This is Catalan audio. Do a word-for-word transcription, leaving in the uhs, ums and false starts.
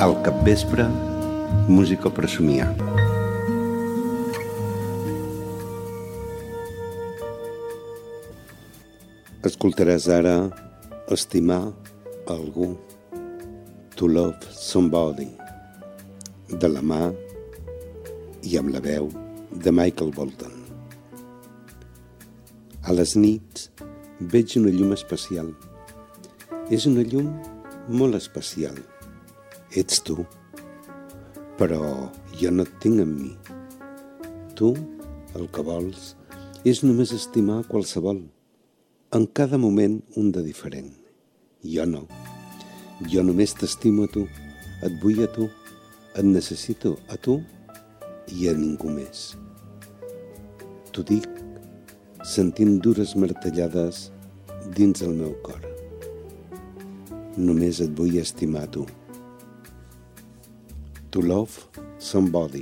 Al capvespre, música per somiar. Escoltaràs ara Estimar algú, To Love Somebody, de la mà i amb la veu de Michael Bolton. A les nits veig una llum especial. És una llum molt especial. Ets tu, però jo no et tinc amb mi. Tu, el que vols, és només estimar qualsevol, en cada moment un de diferent. Jo no. Jo només t'estimo a tu, et vull a tu, et necessito a tu i a ningú més. T'ho dic sentint dures martellades dins el meu cor. Només et vull estimar a tu. To Love Somebody.